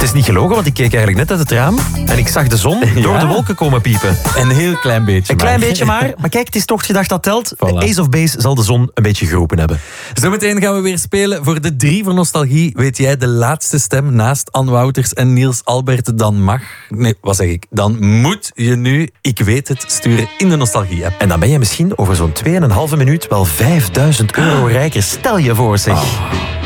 is niet gelogen, want ik keek eigenlijk net uit het raam en ik zag de zon door de wolken komen piepen. Een heel klein beetje. Een klein beetje maar. Maar kijk, het is toch het gedacht dat telt. Voilà. Ace of Base zal de zon een beetje geroepen hebben. Zometeen gaan we weer spelen. Voor de 3 voor Nostalgie weet jij de laatste stem naast Anne Wouters en Niels Albert. Dan mag... Nee, wat zeg ik? Dan moet je nu Ik Weet Het sturen in de Nostalgie-app. En dan ben je misschien over zo'n 2,5 minuut wel €5.000 rijker. Stel je voor, zeg.